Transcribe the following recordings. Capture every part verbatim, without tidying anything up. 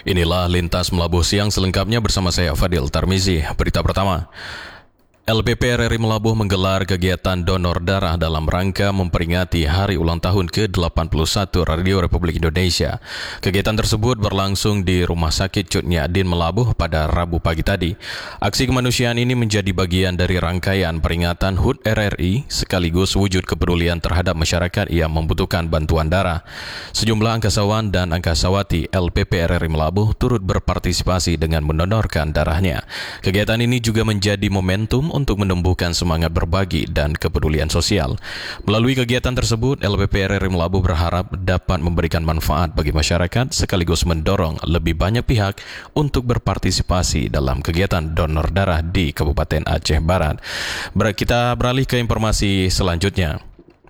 Inilah Lintas Melabuh Siang selengkapnya bersama saya Fadil Tarmizi. Berita pertama, L P P R R I Melabuh menggelar kegiatan donor darah dalam rangka memperingati hari ulang tahun ke delapan puluh satu Radio Republik Indonesia. Kegiatan tersebut berlangsung di Rumah Sakit Cut Nyak-Din Melabuh pada Rabu pagi tadi. Aksi kemanusiaan ini menjadi bagian dari rangkaian peringatan H U T R R I sekaligus wujud kepedulian terhadap masyarakat yang membutuhkan bantuan darah. Sejumlah angkasawan dan angkasawati L P P R R I Melabuh turut berpartisipasi dengan mendonorkan darahnya. Kegiatan ini juga menjadi momentum untuk menumbuhkan semangat berbagi dan kepedulian sosial. Melalui kegiatan tersebut, L P P R R I Melabuh berharap dapat memberikan manfaat bagi masyarakat sekaligus mendorong lebih banyak pihak untuk berpartisipasi dalam kegiatan donor darah di Kabupaten Aceh Barat. Kita beralih ke informasi selanjutnya.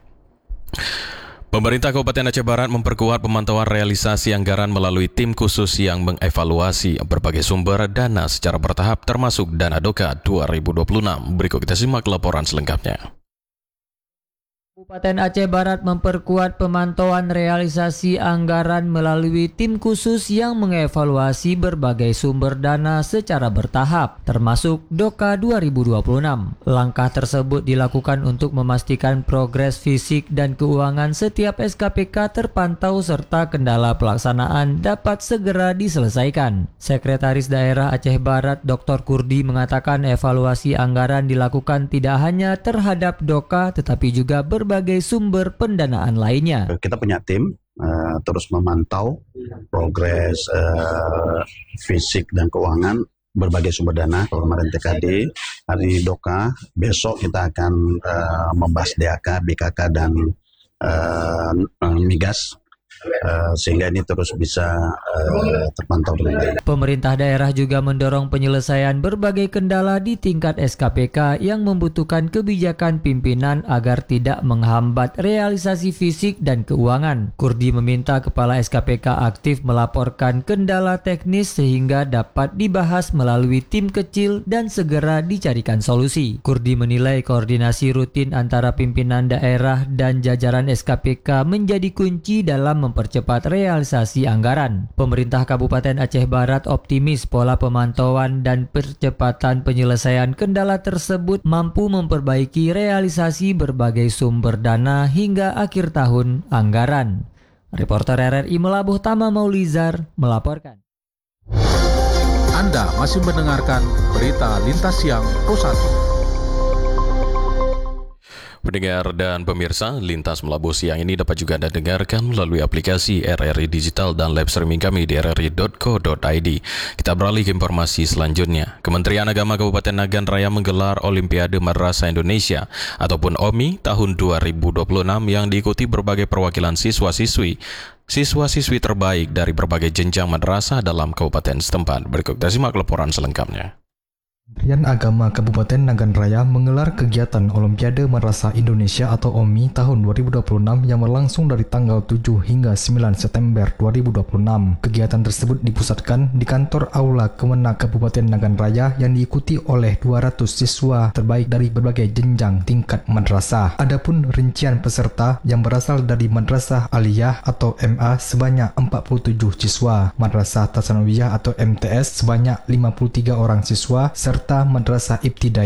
Pemerintah Kabupaten Aceh Barat memperkuat pemantauan realisasi anggaran melalui tim khusus yang mengevaluasi berbagai sumber dana secara bertahap termasuk Dana Doka dua ribu dua puluh enam. Berikut kita simak laporan selengkapnya. Kabupaten Aceh Barat memperkuat pemantauan realisasi anggaran melalui tim khusus yang mengevaluasi berbagai sumber dana secara bertahap, termasuk Doka dua ribu dua puluh enam. Langkah tersebut dilakukan untuk memastikan progres fisik dan keuangan setiap S K P K terpantau serta kendala pelaksanaan dapat segera diselesaikan. Sekretaris Daerah Aceh Barat Doktor Kurdi mengatakan evaluasi anggaran dilakukan tidak hanya terhadap Doka tetapi juga ber berbagai sumber pendanaan lainnya. Kita punya tim uh, terus memantau progres uh, fisik dan keuangan berbagai sumber dana. Kemarin T K D, hari ini Doka, besok kita akan uh, membahas D A K, B K K dan uh, migas. Uh, sehingga ini terus bisa uh, terpantau dengan baik. Pemerintah daerah juga mendorong penyelesaian berbagai kendala di tingkat S K P K yang membutuhkan kebijakan pimpinan agar tidak menghambat realisasi fisik dan keuangan. Kurdi meminta kepala S K P K aktif melaporkan kendala teknis sehingga dapat dibahas melalui tim kecil dan segera dicarikan solusi. Kurdi menilai koordinasi rutin antara pimpinan daerah dan jajaran S K P K menjadi kunci dalam mempercepat realisasi anggaran. Pemerintah Kabupaten Aceh Barat optimis pola pemantauan dan percepatan penyelesaian kendala tersebut mampu memperbaiki realisasi berbagai sumber dana hingga akhir tahun anggaran. Reporter R R I Melabuh Tama Maulizar melaporkan. Anda masih mendengarkan berita Lintas Siang Pro satu. Pendengar dan pemirsa, Lintas Melabuh Siang ini dapat juga Anda dengarkan melalui aplikasi R R I Digital dan live streaming kami di r r i dot co dot i d. Kita beralih ke informasi selanjutnya. Kementerian Agama Kabupaten Nagan Raya menggelar Olimpiade Madrasah Indonesia ataupun O M I tahun dua ribu dua puluh enam yang diikuti berbagai perwakilan siswa-siswi siswa-siswi terbaik dari berbagai jenjang madrasah dalam kabupaten setempat. Berikut kita simak laporan selengkapnya. Kementerian Agama Kabupaten Nagan Raya menggelar kegiatan Olimpiade Madrasah Indonesia atau O M I tahun dua ribu dua puluh enam yang berlangsung dari tanggal tujuh hingga sembilan September dua ribu dua puluh enam. Kegiatan tersebut dipusatkan di kantor Aula Kemenak Kabupaten Nagan Raya yang diikuti oleh dua ratus siswa terbaik dari berbagai jenjang tingkat madrasah. Adapun rincian peserta yang berasal dari Madrasah Aliyah atau M A sebanyak empat puluh tujuh siswa, Madrasah Tasanawiyah atau M T S sebanyak lima puluh tiga orang siswa, serta Madrasah Ibtidaiyah